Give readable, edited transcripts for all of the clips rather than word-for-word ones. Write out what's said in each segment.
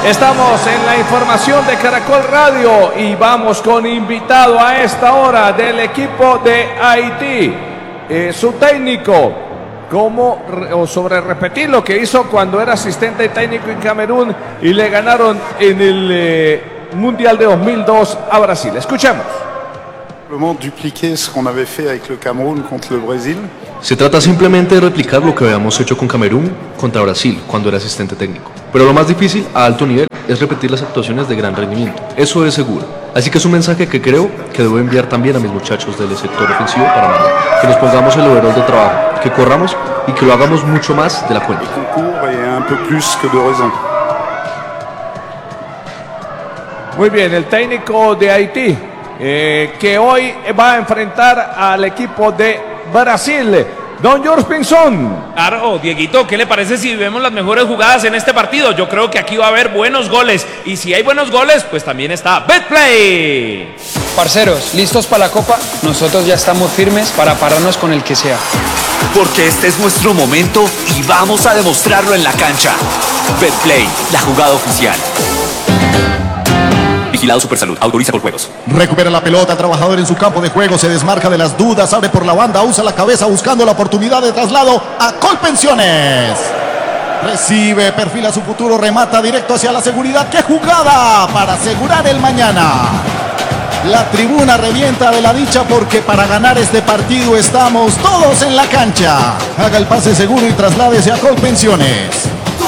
Estamos en la información de Caracol Radio y vamos con invitado a esta hora del equipo de Haití. Su técnico, sobre repetir lo que hizo cuando era asistente técnico en Camerún y le ganaron en el Mundial de 2002 a Brasil. Escuchemos. Dupliquer ce qu'on avait fait avec le Cameroun contre le Brésil. Se trata simplemente de replicar lo que habíamos hecho con Camerún contra Brasil cuando era asistente técnico. Pero lo más difícil a alto nivel es repetir las actuaciones de gran rendimiento. Eso es seguro. Así que es un mensaje que creo que debo enviar también a mis muchachos del sector ofensivo para mañana. Que nos pongamos el overall de trabajo, que corramos y que lo hagamos mucho más de la cuenta. Muy bien, el técnico de Haití, que hoy va a enfrentar al equipo de Brasil. Don George Pinzón. Claro, Dieguito, ¿qué le parece si vemos las mejores jugadas en este partido? Yo creo que aquí va a haber buenos goles. Y si hay buenos goles, pues también está Betplay. Parceros, ¿listos para la Copa? Nosotros ya estamos firmes para pararnos con el que sea. Porque este es nuestro momento y vamos a demostrarlo en la cancha. Betplay, la jugada oficial. Vigilado Supersalud, autoriza por juegos. Recupera la pelota, trabajador en su campo de juego, se desmarca de las dudas, abre por la banda, usa la cabeza buscando la oportunidad de traslado a Colpensiones. Recibe, perfila su futuro, remata directo hacia la seguridad. ¡Qué jugada para asegurar el mañana! La tribuna revienta de la dicha porque para ganar este partido estamos todos en la cancha. Haga el pase seguro y trasládese a Colpensiones.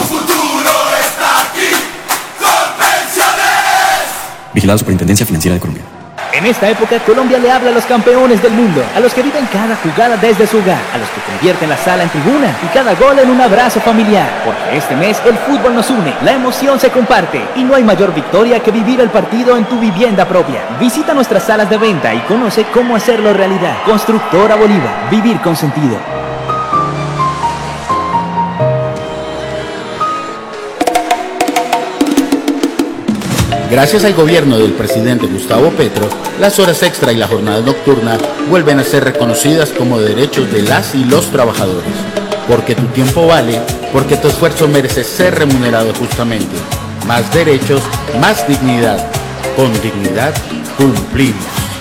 Vigilado Superintendencia Financiera de Colombia. En esta época, Colombia le habla a los campeones del mundo, a los que viven cada jugada desde su hogar, a los que convierten la sala en tribuna y cada gol en un abrazo familiar. Porque este mes el fútbol nos une, la emoción se comparte y no hay mayor victoria que vivir el partido en tu vivienda propia. Visita nuestras salas de venta y conoce cómo hacerlo realidad. Constructora Bolívar, vivir con sentido. Gracias al gobierno del presidente Gustavo Petro, las horas extra y la jornada nocturna vuelven a ser reconocidas como derechos de las y los trabajadores. Porque tu tiempo vale, porque tu esfuerzo merece ser remunerado justamente. Más derechos, más dignidad. Con dignidad cumplimos.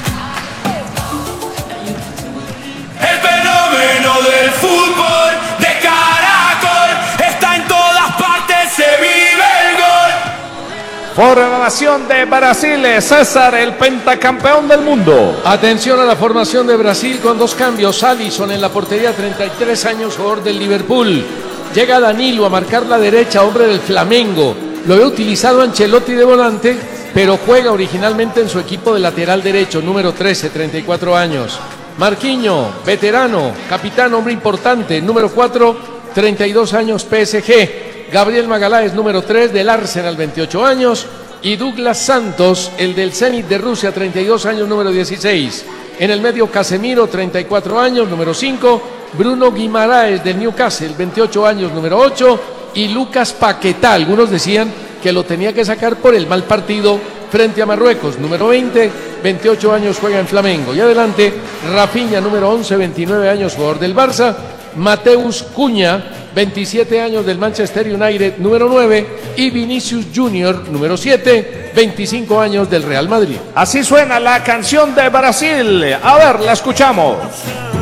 El fenómeno del fútbol de Caracol está en todas partes, se vive el gol. Formación de Brasil, César, el pentacampeón del mundo. Atención a la formación de Brasil con dos cambios. Alisson en la portería, 33 años, jugador del Liverpool. Llega Danilo a marcar la derecha, hombre del Flamengo. Lo he utilizado Ancelotti de volante, pero juega originalmente en su equipo de lateral derecho, número 13, 34 años. Marquinhos, veterano, capitán, hombre importante, número 4, 32 años, PSG. Gabriel Magaláes, número 3, del Arsenal, 28 años. Y Douglas Santos, el del Zenit de Rusia, 32 años, número 16. En el medio, Casemiro, 34 años, número 5. Bruno Guimaraes, del Newcastle, 28 años, número 8. Y Lucas Paquetá, algunos decían que lo tenía que sacar por el mal partido frente a Marruecos, número 20. 28 años, juega en Flamengo. Y adelante, Rafinha, número 11, 29 años, jugador del Barça. Mateus Cunha, 27 años, del Manchester United, número 9, y Vinicius Junior, número 7, 25 años, del Real Madrid. Así suena la canción de Brasil. A ver, la escuchamos.